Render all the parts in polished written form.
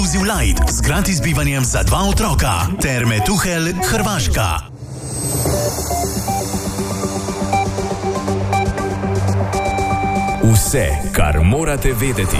Inclusive Light z gratis bivanjem za 2 otroka. Terme Tuhelj, Hrvaška. Vse, kar morate vedeti.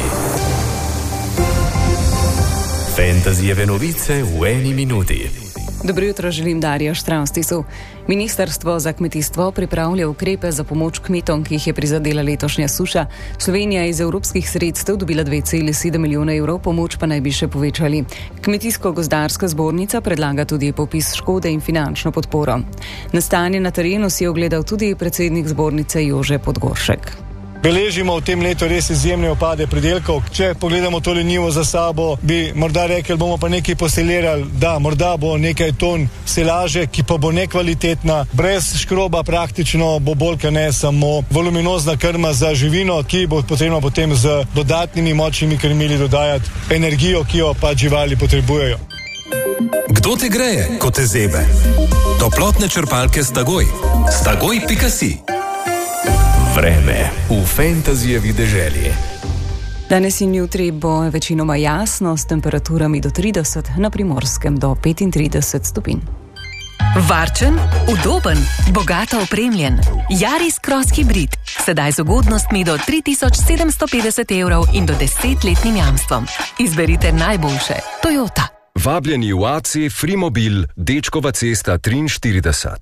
Fantasyjeve novice v 1 minuti. Dobro jutro, želim Darja Štravstisu. Ministrstvo za kmetijstvo pripravlja ukrepe za pomoč kmetom, ki jih je prizadela letošnja suša. Slovenija je iz evropskih sredstev dobila 2,7 milijona evrov, pomoč pa naj bi še povečali. Kmetijsko-gozdarska zbornica predlaga tudi popis škode in finančno podporo. Na stanje na terenu si je ogledal tudi predsednik zbornice Jože Podgoršek. Beležimo v tem letu res izjemne upade pridelkov. Če pogledamo tole njivo za sabo, bi morda rekli, bomo pa nekaj poselirali. Da, morda bo nekaj ton selaže, ki pa bo nekvalitetna, brez škroba praktično bo bolj kot ne samo voluminozna krma za živino, ki bo potrebno potem z dodatnimi močnimi krmili dodajati energijo, ki jo pa živali potrebujejo. Kdo te greje, ko te zebe? Toplotne črpalke Stagoj. Stagoj.si. Vreme v Fantasyjevi deželi. Danes in jutri bo večinoma jasno s temperaturami do 30, na Primorskem do 35 stopinj. Varčen, udoben, bogato opremljen. Yaris Cross Hybrid. Sedaj z ugodnostmi do 3750 evrov in do 10-letnim jamstvom. Izberite najboljše. Toyota. Vabljeni v AC Frimobil, Dečkova cesta 43.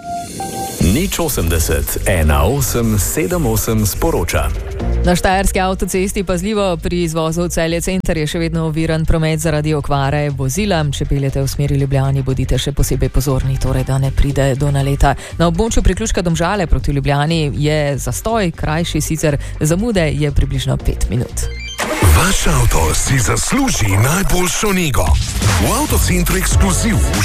080 1878 sporoča. Na štajerski avtocesti pazljivo pri izvozu Celje center je še vedno oviran promet zaradi okvare vozila. Če peljete v smeri Ljubljani, bodite še posebej pozorni, torej da ne pride do naleta. Na območju priključka Domžale proti Ljubljani je zastoj, krajši sicer, zamude je približno 5 minut. Vaš avto si zasluži najboljšo nego. V Avtocentru Ekskluziv